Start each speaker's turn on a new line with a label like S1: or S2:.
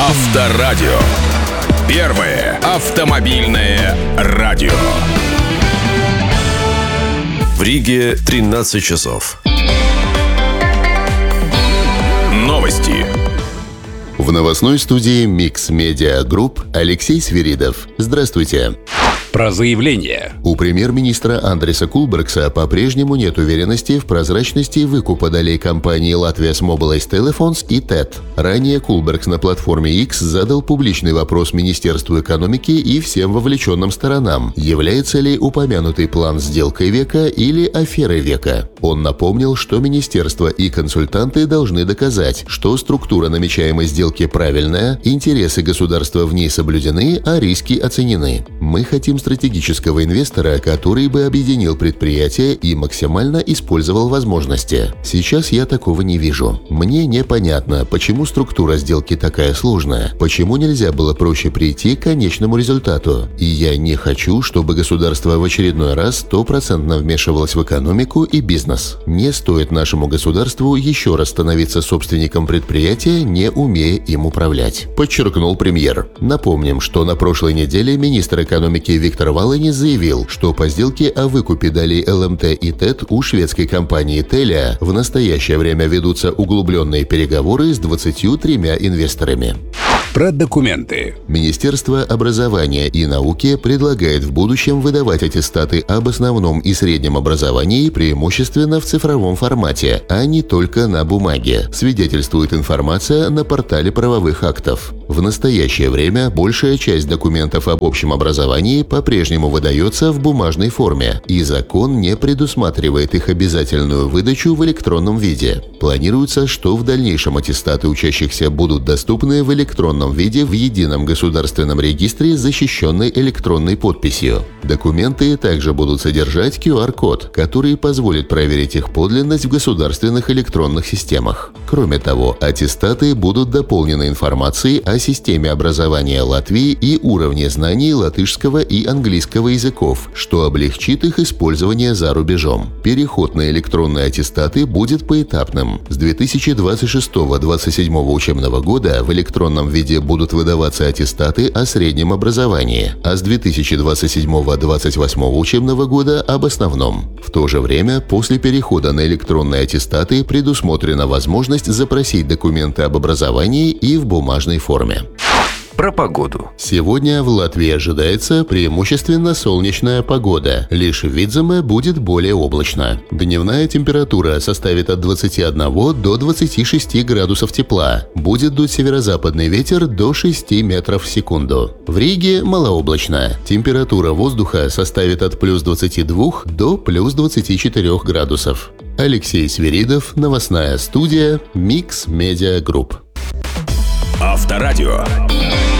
S1: Авторадио. Первое автомобильное радио.
S2: В Риге 13 часов.
S1: Новости.
S3: В новостной студии Mix Media Group Алексей Свиридов. Здравствуйте.
S4: Про заявление.
S3: У премьер-министра Андриса Кулбергса по-прежнему нет уверенности в прозрачности выкупа долей компании Latvias Mobilais Telefons и ТЭТ. Ранее Кулбергс на платформе X задал публичный вопрос Министерству экономики и всем вовлеченным сторонам, является ли упомянутый план сделкой века или аферой века. Он напомнил, что министерство и консультанты должны доказать, что структура намечаемой сделки правильная, интересы государства в ней соблюдены, а риски оценены. Мы хотим стратегического инвестора, который бы объединил предприятие и максимально использовал возможности. Сейчас я такого не вижу. Мне непонятно, почему структура сделки такая сложная, почему нельзя было проще прийти к конечному результату. И я не хочу, чтобы государство в очередной раз 100% вмешивалось в экономику и бизнес. Не стоит нашему государству еще раз становиться собственником предприятия, не умея им управлять, подчеркнул премьер. Напомним, что на прошлой неделе министр экономики Виктор Валени заявил, что по сделке о выкупе долей ЛМТ и ТЭТ у шведской компании Telia в настоящее время ведутся углубленные переговоры с 23 инвесторами.
S4: Про документы.
S3: Министерство образования и науки предлагает в будущем выдавать аттестаты об основном и среднем образовании преимущественно в цифровом формате, а не только на бумаге, свидетельствует информация на портале правовых актов. В настоящее время большая часть документов об общем образовании по-прежнему выдается в бумажной форме, и закон не предусматривает их обязательную выдачу в электронном виде. Планируется, что в дальнейшем аттестаты учащихся будут доступны в электронном виде в едином государственном регистре с защищенной электронной подписью. Документы также будут содержать QR-код, который позволит проверить их подлинность в государственных электронных системах. Кроме того, аттестаты будут дополнены информацией о системе образования Латвии и уровне знаний латышского и английского языков, что облегчит их использование за рубежом. Переход на электронные аттестаты будет поэтапным. С 2026-2027 учебного года в электронном виде будут выдаваться аттестаты о среднем образовании, а с 2027-2028 учебного года об основном. В то же время, после перехода на электронные аттестаты предусмотрена возможность запросить документы об образовании и в бумажной форме.
S2: Про погоду.
S3: Сегодня в Латвии ожидается преимущественно солнечная погода. Лишь в Видземе будет более облачно. Дневная температура составит от 21 до 26 градусов тепла. Будет дуть северо-западный ветер до 6 метров в секунду. В Риге малооблачно. Температура воздуха составит от плюс 22 до плюс 24 градусов. Алексей Свиридов, новостная студия Mix Media Group.
S1: Авторадио.